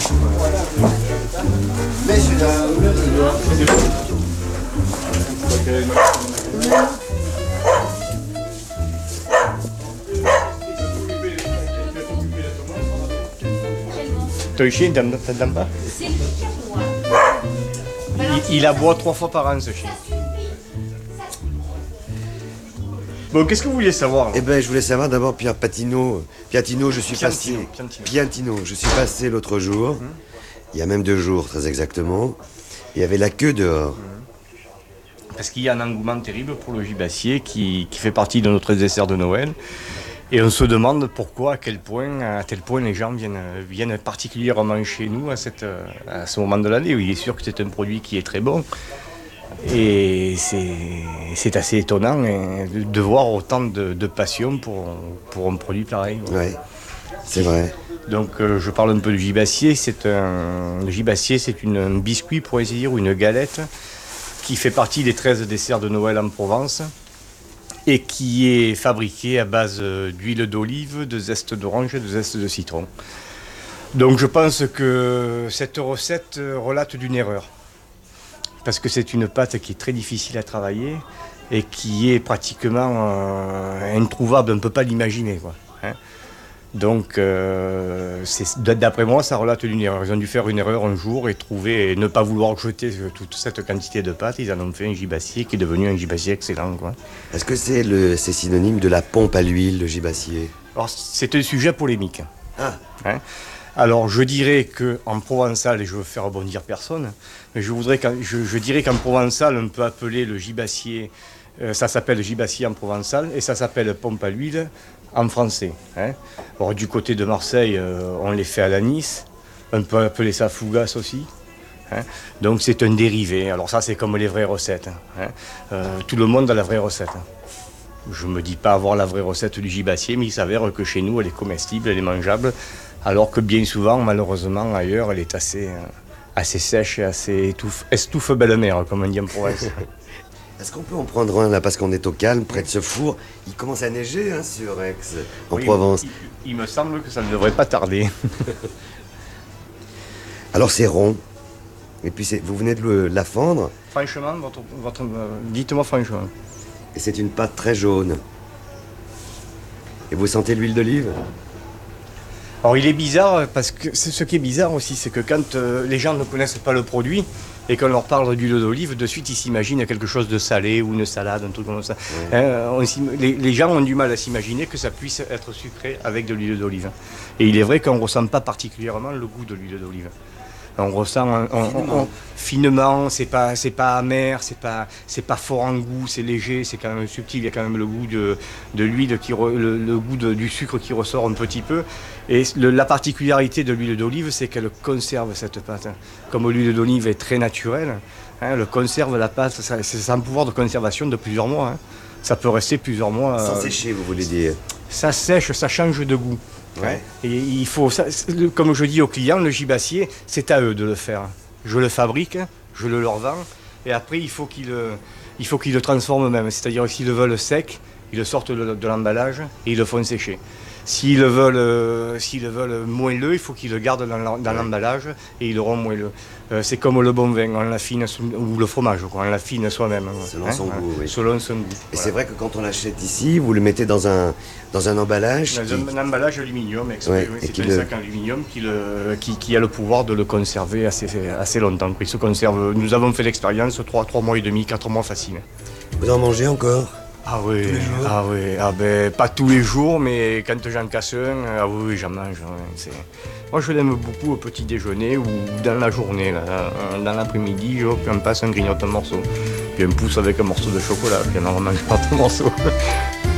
Messieurs, dames. Ton chien, t'entends pas? Il aboie 3 fois par an, ce chien. Bon, qu'est-ce que vous vouliez savoir là? Eh ben, je voulais savoir d'abord Piantino, je suis passé. Piantino. Piantino, je suis passé l'autre jour, il y a même 2 jours très exactement. Il y avait la queue dehors. Parce qu'il y a un engouement terrible pour le gibassier qui fait partie de notre dessert de Noël. Et on se demande pourquoi, à tel point les gens viennent particulièrement chez nous à ce moment de l'année où il est sûr que c'est un produit qui est très bon. Et c'est assez étonnant de voir autant de passion pour un produit pareil. Ouais, c'est vrai. Donc je parle un peu du gibassier. Le gibassier, c'est un biscuit, pour ainsi dire, ou une galette qui fait partie des 13 desserts de Noël en Provence et qui est fabriqué à base d'huile d'olive, de zeste d'orange et de zeste de citron. Donc je pense que cette recette relate d'une erreur. Parce que c'est une pâte qui est très difficile à travailler et qui est pratiquement introuvable, on ne peut pas l'imaginer, quoi, hein. Donc, d'après moi, ça relate d'une erreur. Ils ont dû faire une erreur un jour et ne pas vouloir jeter toute cette quantité de pâte. Ils en ont fait un gibassier qui est devenu un gibassier excellent, quoi. Est-ce que c'est synonyme de la pompe à l'huile, le gibassier? Alors, c'est un sujet polémique. Ah. Hein. Alors, je dirais qu'en provençal, et je veux faire rebondir personne, mais je dirais qu'en provençal, on peut appeler le gibassier, ça s'appelle gibassier en provençal, et ça s'appelle pompe à l'huile en français, hein. Alors, du côté de Marseille, on les fait à l'anis, on peut appeler ça fougasse aussi, hein. Donc c'est un dérivé. Alors ça, c'est comme les vraies recettes, hein. Tout le monde a la vraie recette. Je ne me dis pas avoir la vraie recette du gibassier, mais il s'avère que chez nous, elle est comestible, elle est mangeable, alors que bien souvent, malheureusement, ailleurs, elle est assez sèche et assez estouffe belle-mère, comme on dit en province. Est-ce qu'on peut en prendre un là, parce qu'on est au calme, près de ce four? Il commence à neiger, hein, sur Aix, en Provence. Il me semble que ça ne devrait pas tarder. Alors c'est rond, et puis vous venez de la fendre, Franchement, dites-moi franchement. et c'est une pâte très jaune. Et vous sentez l'huile d'olive? Alors il est bizarre, parce que ce qui est bizarre aussi, c'est que quand les gens ne connaissent pas le produit et qu'on leur parle d'huile d'olive, de suite ils s'imaginent quelque chose de salé ou une salade, un truc comme ça. Ouais. Hein, les gens ont du mal à s'imaginer que ça puisse être sucré avec de l'huile d'olive. Et il est vrai qu'on ne ressent pas particulièrement le goût de l'huile d'olive. On ressent finement, c'est pas amer, c'est pas fort en goût, c'est léger, c'est quand même subtil, il y a quand même le goût de l'huile, le goût du sucre qui ressort un petit peu. Et la particularité de l'huile d'olive, c'est qu'elle conserve cette pâte. Comme l'huile d'olive est très naturelle, hein, elle conserve la pâte, c'est un pouvoir de conservation de plusieurs mois, hein. Ça peut rester plusieurs mois. Sans sécher, vous voulez dire? Ça sèche, ça change de goût. Ouais. Et il faut, comme je dis aux clients, le gibassier, c'est à eux de le faire. Je le fabrique, je le leur vends, et après il faut qu'ils le transforment eux-mêmes. C'est-à-dire s'ils le veulent sec, ils le sortent de l'emballage et ils le font sécher. S'ils le veulent moelleux, il faut qu'ils le gardent dans l'emballage et ils l'auront moelleux. C'est comme le bon vin, on l'affine, ou le fromage, quoi, on l'affine soi-même. Selon son goût, oui. Selon son goût. Et Voilà. c'est vrai que quand on l'achète ici, vous le mettez dans un emballage Un emballage aluminium, Ouais, et c'est un sac aluminium qui a le pouvoir de le conserver assez longtemps. Il se conserve, nous avons fait l'expérience, 3 mois et demi, 4 mois facile. Vous en mangez encore? Ah oui, Tous les jours? ah oui, ben, pas tous les jours, mais quand j'en casse un, ah oui, j'en mange. Ouais, moi je l'aime beaucoup au petit déjeuner ou dans la journée, là, dans l'après-midi, puis on passe un grignote un morceau, puis un pouce avec un morceau de chocolat, puis on en mange pas un morceau.